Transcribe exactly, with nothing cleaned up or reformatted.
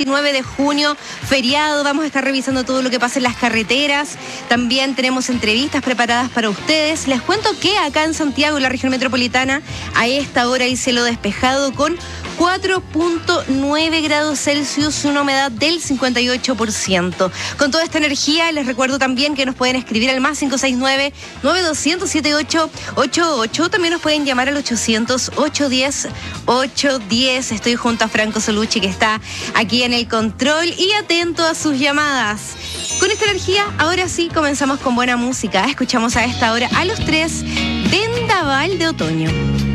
veintinueve de junio, feriado. Vamos a estar revisando todo lo que pasa en las carreteras. También tenemos entrevistas preparadas para ustedes. Les cuento que acá en Santiago, en la región metropolitana, a esta hora hay cielo despejado con cuatro punto nueve grados Celsius, una humedad del cincuenta y ocho por ciento. Con toda esta energía, les recuerdo también que nos pueden escribir al más cinco seis nueve, nueve dos cero cero, siete ocho ocho ocho. También nos pueden llamar al ochocientos, ochocientos diez, ochocientos diez. Estoy junto a Franco Solucci, que está aquí en el control y atento a sus llamadas. Con esta energía, ahora sí, comenzamos con buena música. Escuchamos a esta hora a Los Tres, Vendaval de Otoño.